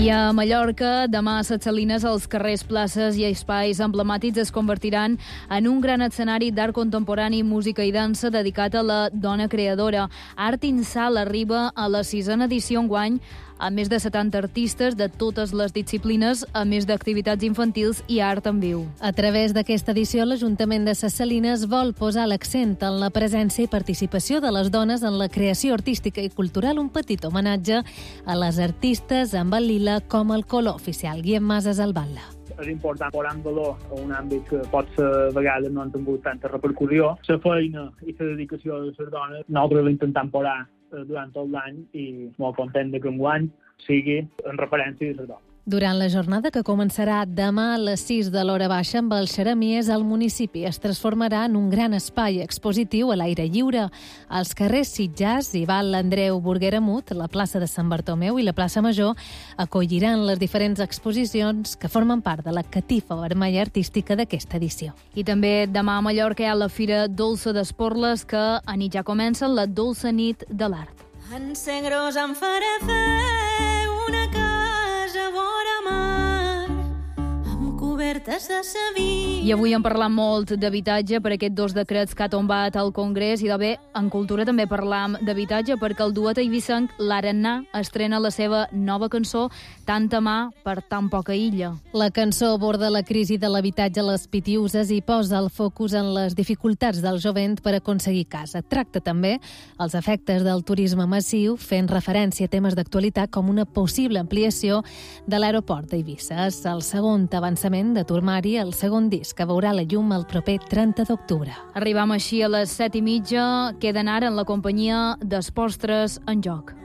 I a Mallorca, demà a Ses Salines, els carrers, places i espais emblemàtics es convertiran en un gran escenari d'art contemporani, música i dansa dedicat a la dona creadora. Art Insal arriba a la 6a edició enguany, amb més de 70 artistes de totes les disciplines, a més d'activitats infantils i art en viu. A través d'aquesta edició, l'Ajuntament de Ses Salines vol posar l'accent en la presència i participació de les dones en la creació artística i cultural, un petit homenatge a les artistes amb el lila com el color oficial. Guillem Masas, al Batlle. És important posar en valor un àmbit que potser a vegades no han tingut tanta repercussió. La feina i la dedicació de les dones, nosaltres l'intentem posar durant tot l'any i molt content que enguany sigui en referència a les dones. Durant la jornada, que començarà demà a les 6 de l'hora baixa amb els xeramies, el municipi es transformarà en un gran espai expositiu a l'aire lliure. Els carrers Sitges i Val Andreu Burgueramut, la plaça de Sant Bartomeu i la plaça Major acolliran les diferents exposicions que formen part de la catifa vermella artística d'aquesta edició. I també demà a Mallorca hi ha la Fira Dolça d'Esporles, que a nit ja comença la Dolça Nit de l'Art. En Segros em faré fer una casa vora mar, amb cobertes de Sevilla. I avui hem parlat molt d'habitatge per aquests 2 decrets que ha tombat al Congrés, i de bé, en cultura també parlam d'habitatge perquè el duet eivissenc l'Arannà estrena la seva nova cançó Tanta mà per tan poca illa. La cançó aborda la crisi de l'habitatge a les Pitiüses i posa el focus en les dificultats del jovent per aconseguir casa. Tracta també els efectes del turisme massiu, fent referència a temes d'actualitat com una possible ampliació de l'aeroport d'Eivissa. És el segon avançament de Turmari, el segon disc, que veurà la llum el proper 30 d'octubre. Arribam així a les 7:30. Queden ara en la companyia d'Esports 3 en joc.